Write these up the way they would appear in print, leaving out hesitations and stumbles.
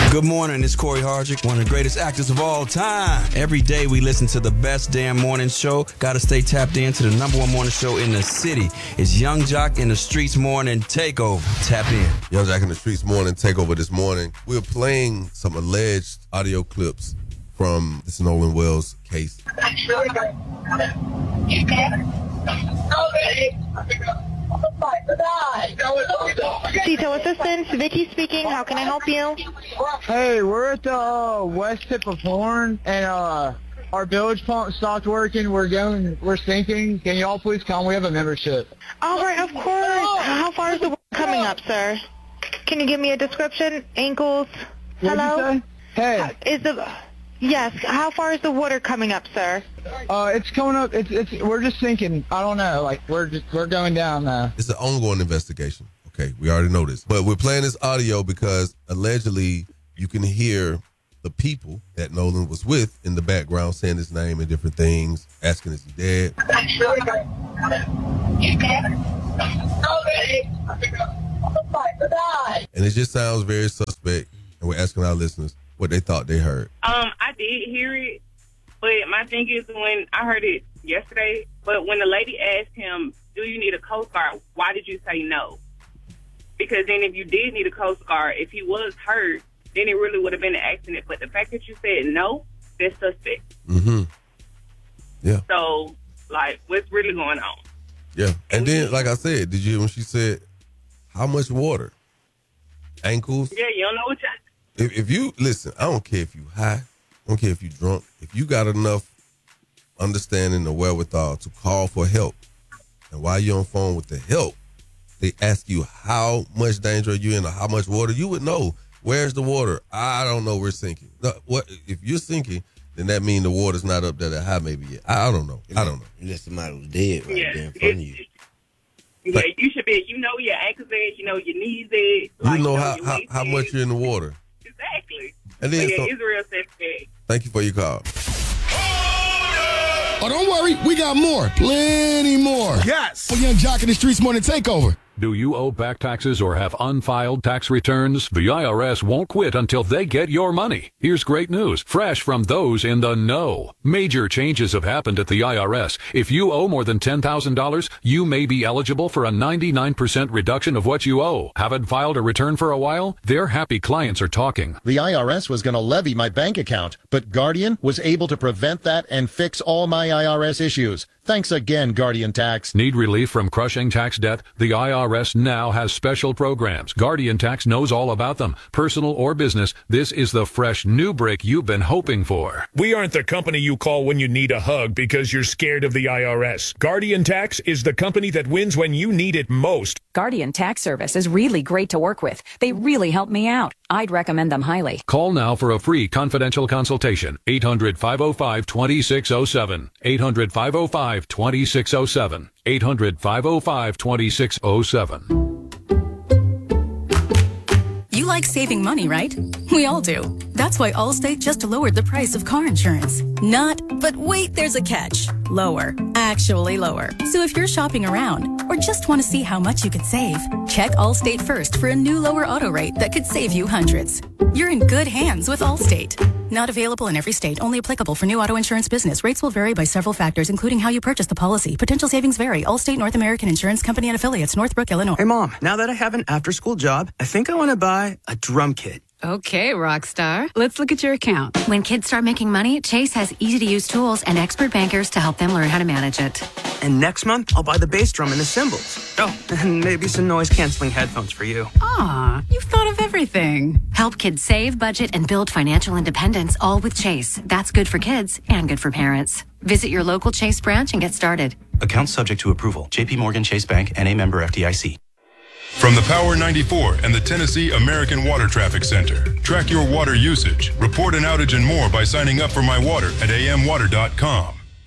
Good morning, it's Corey Hardrick, one of the greatest actors of all time. Every day we listen to the best damn morning show. Gotta stay tapped into the number one morning show in the city. It's Young Jock in the Streets Morning Takeover. Tap in. Young Jock in the Streets Morning Takeover this morning. We're playing some alleged audio clips from this Nolan Wells case. Detail Assistance, Vicky speaking. How can I help you? Hey, we're at the west tip of Horn, and our bilge pump stopped working. We're sinking. Can you all please come? We have a membership. All right, of course. How far is the water coming up, sir? Can you give me a description? Ankles? Hello? Hey. Yes. How far is the water coming up, sir? It's coming up. We're just sinking. I don't know. Like we're going down now. It's an ongoing investigation. Okay, we already know this, but we're playing this audio because allegedly you can hear the people that Nolan was with in the background saying his name and different things, asking is he dead. And it just sounds very suspect, and we're asking our listeners what they thought they heard. I did hear it, but my thing is when I heard it yesterday, but when the lady asked him, do you need a Coast Guard, why did you say no? Because then if you did need a Coast Guard, if he was hurt, then it really would have been an accident. But the fact that you said no, that's suspect. Mm-hmm. Yeah. So, like, what's really going on? Yeah. And then, like I said, did you hear when she said, how much water? Ankles? Yeah, you don't know what If you, listen, I don't care if you high, I don't care if you drunk. If you got enough understanding or wherewithal to call for help, and while you're on phone with the help, they ask you how much danger are you in or how much water, you would know. Where's the water? I don't know. We're sinking. No, what if you're sinking? Then that means the water's not up there that high maybe yet. I don't know. Unless somebody was dead right there in front of you. Yeah, you should be. You know your ankles at. You know your knees at. Like, you know how much you're in the water. Exactly. And then it's real suspect. Thank you for your call. Oh, don't worry. We got more. Plenty more. Yes. Young Jock in the Streets Morning Takeover. Do you owe back taxes or have unfiled tax returns? The IRS won't quit until they get your money. Here's great news, fresh from those in the know. Major changes have happened at the IRS. If you owe more than $10,000, you may be eligible for a 99% reduction of what you owe. Haven't filed a return for a while? Their happy clients are talking. The IRS was going to levy my bank account, but Guardian was able to prevent that and fix all my IRS issues. Thanks again, Guardian Tax. Need relief from crushing tax debt? The IRS now has special programs. Guardian Tax knows all about them. Personal or business, this is the fresh new break you've been hoping for. We aren't the company you call when you need a hug because you're scared of the IRS. Guardian Tax is the company that wins when you need it most. Guardian Tax Service is really great to work with. They really help me out. I'd recommend them highly. Call now for a free confidential consultation. 800-505-2607. 800-505-2607. 800-505-2607. You like saving money, right? We all do. That's why Allstate just lowered the price of car insurance. Not, but wait, there's a catch. Lower. Actually lower. So if you're shopping around or just want to see how much you could save, check Allstate first for a new lower auto rate that could save you hundreds. You're in good hands with Allstate. Not available in every state. Only applicable for new auto insurance business. Rates will vary by several factors, including how you purchase the policy. Potential savings vary. Allstate North American Insurance Company and Affiliates, Northbrook, Illinois. Hey, Mom, now that I have an after-school job, I think I want to buy a drum kit. Okay, Rockstar. Let's look at your account. When kids start making money, Chase has easy-to-use tools and expert bankers to help them learn how to manage it. And next month, I'll buy the bass drum and the cymbals. Oh, and maybe some noise-canceling headphones for you. Aw, you've thought of everything. Help kids save, budget, and build financial independence, all with Chase. That's good for kids and good for parents. Visit your local Chase branch and get started. Account subject to approval. J.P. Morgan Chase Bank, N.A. member FDIC. From the Power 94 and the Tennessee American Water Traffic Center. Track your water usage, report an outage and more by signing up for My Water at amwater.com.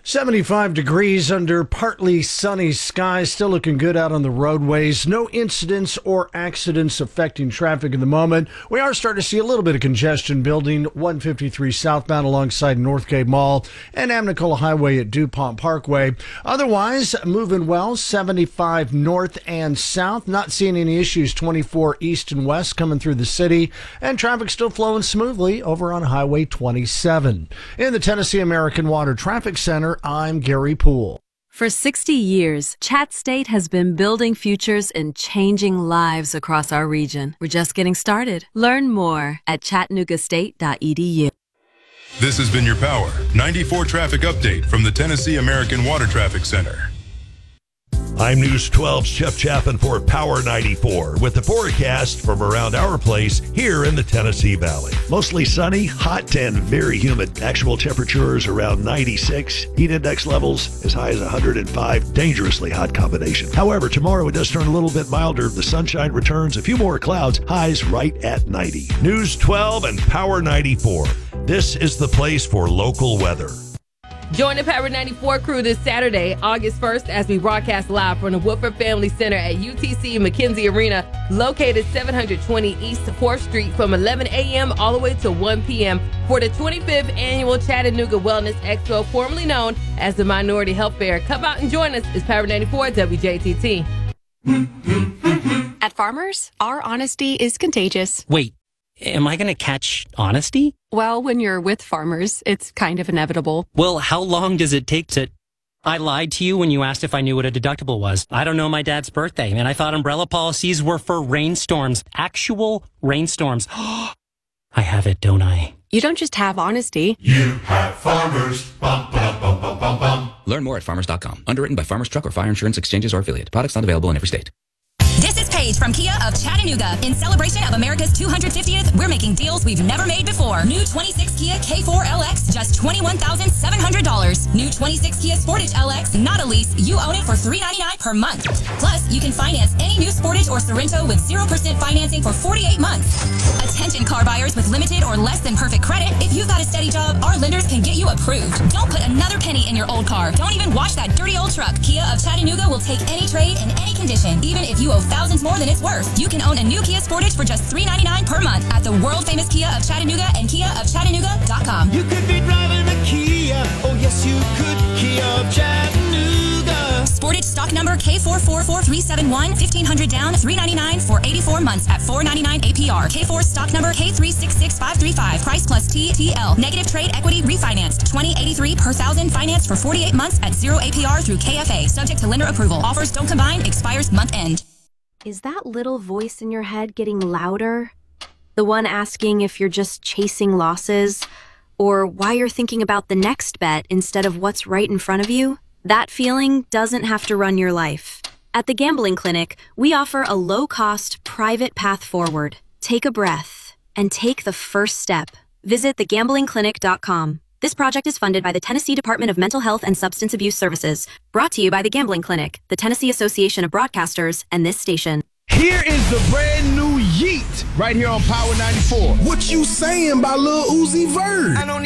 75 degrees under partly sunny skies. Still looking good out on the roadways. No incidents or accidents affecting traffic at the moment. We are starting to see a little bit of congestion building 153 southbound alongside Northgate Mall and Amnicola Highway at DuPont Parkway. Otherwise, moving well, 75 north and south. Not seeing any issues 24 east and west coming through the city. And traffic still flowing smoothly over on Highway 27. In the Tennessee American Water Traffic Center, I'm Gary Poole. For 60 years, Chat State has been building futures and changing lives across our region. We're just getting started. Learn more at chattanoogastate.edu. This has been your Power 94 traffic update from the Tennessee American Water Traffic Center. I'm News 12's Jeff Chapin for Power 94 with the forecast from around our place here in the Tennessee Valley. Mostly sunny, hot, and very humid. Actual temperatures around 96. Heat index levels as high as 105. Dangerously hot combination. However, tomorrow it does turn a little bit milder. The sunshine returns, a few more clouds, highs right at 90. News 12 and Power 94. This is the place for local weather. Join the Power 94 crew this Saturday, August 1st, as we broadcast live from the Woodford Family Center at UTC McKenzie Arena, located 720 East 4th Street from 11 a.m. all the way to 1 p.m. for the 25th Annual Chattanooga Wellness Expo, formerly known as the Minority Health Fair. Come out and join us. It's Power 94 WJTT. At Farmers, our honesty is contagious. Wait, am I going to catch honesty? Well, when you're with Farmers, it's kind of inevitable. Well, how long does it take to... I lied to you when you asked if I knew what a deductible was. I don't know my dad's birthday, and I thought umbrella policies were for rainstorms. Actual rainstorms. I have it, don't I? You don't just have honesty. You have Farmers. Bum, bum, bum, bum, bum, bum. Learn more at farmers.com. Underwritten by Farmers Truck or Fire Insurance Exchanges or Affiliate. Products not available in every state. This is Paige from Kia of Chattanooga. In celebration of America's 250th, we're making deals we've never made before. New 26 Kia K4 LX, just $21,700. New 26 Kia Sportage LX, not a lease. You own it for $399 per month. Plus, you can finance any new Sportage or Sorrento with 0% financing for 48 months. Attention car buyers with limited or less than perfect credit. If you've got a steady job, our lenders can get you approved. Don't put another penny in your old car. Don't even wash that dirty old truck. Kia of Chattanooga will take any trade in any condition, even if you owe thousands more than it's worth. You can own a new Kia Sportage for just $399 per month at the world-famous Kia of Chattanooga and KiaofChattanooga.com. You could be driving a Kia. Oh, yes, you could. Kia of Chattanooga. Sportage stock number K444371, 1500 down, $399 for 84 months at $499 APR. K4 stock number K366535, price plus TTL. Negative trade equity refinanced, $20.83 per thousand, financed for 48 months at 0 APR through KFA, subject to lender approval. Offers don't combine, expires month end. Is that little voice in your head getting louder? The one asking if you're just chasing losses, or why you're thinking about the next bet instead of what's right in front of you? That feeling doesn't have to run your life. At the Gambling Clinic, we offer a low-cost, private path forward. Take a breath and take the first step. Visit thegamblingclinic.com. This project is funded by the Tennessee Department of Mental Health and Substance Abuse Services. Brought to you by the Gambling Clinic, the Tennessee Association of Broadcasters, and this station. Here is the brand new Yeet right here on Power 94. What you saying about Lil Uzi Vert? I don't